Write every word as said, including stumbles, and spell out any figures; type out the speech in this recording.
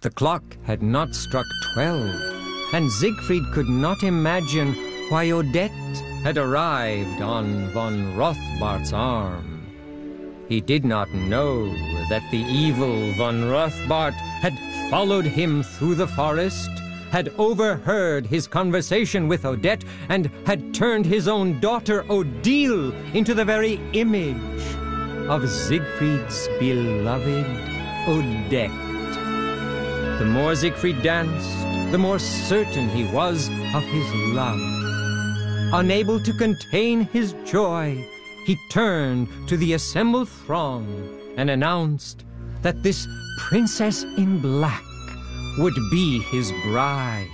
The clock had not struck twelve, and Siegfried could not imagine why Odette had arrived on von Rothbart's arm. He did not know that the evil von Rothbart had followed him through the forest, had overheard his conversation with Odette, and had turned his own daughter Odile into the very image of Siegfried's beloved Odette. The more Siegfried danced, the more certain he was of his love. Unable to contain his joy, he turned to the assembled throng and announced that this princess in black would be his bride.